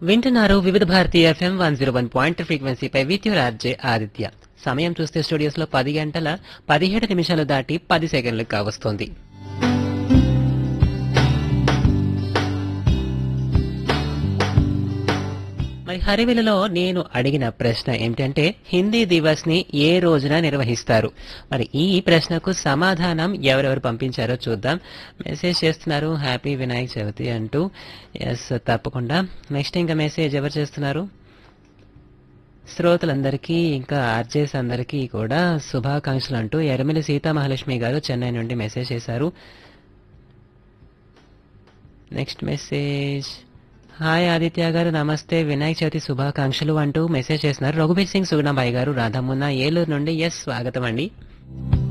వింటున్నారు వివిధ Bharati FM 101 ఫ్రీక్వెన్సీపై with your RJ Aditya. సమయం చూస్తే స్టూడియోస్ లో 10 గంటల 17 నిమిషాలు దాటి 10 సెకండ్లు కావస్తోంది. మరి హరివిలలో నేను అడిగిన ప్రశ్న ఏమిటంటే హిందీ దివస్ ని ఏ రోజున నిర్వహిస్తారు? మరి ఈ ప్రశ్నకు సమాధానం ఎవరెవరు పంపించారో చూద్దాం. మెసేజ్ చేస్తున్నారు హ్యాపీ వినాయక చవితి అంటూ. ఎస్, తప్పకుండా. నెక్స్ట్ ఇంకా మెసేజ్ ఎవరు చేస్తున్నారు? శ్రోతలందరికీ ఇంకా ఆర్జేస్ అందరికీ కూడా శుభాకాంక్షలు అంటూ ఎర్రమిల్లి సీతామహాలక్ష్మి గారు చెన్నై నుండి మెసేజ్ చేశారు. నెక్స్ట్ మెసేజ్, హాయ్ ఆదిత్య గారు, నమస్తే, వినాయక చవితి శుభాకాంక్షలు అంటూ మెసేజ్ చేస్తున్నారు రఘుబీర్ సింగ్ సుగుణాబాయి గారు రాధమున్న ఏలూరు నుండి. ఎస్, స్వాగతం అండి.